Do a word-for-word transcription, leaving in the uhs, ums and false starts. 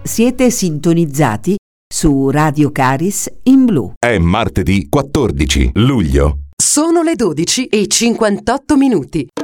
Siete sintonizzati su Radio Caris in blu. È martedì quattordici luglio. Sono le dodici e cinquantotto minuti.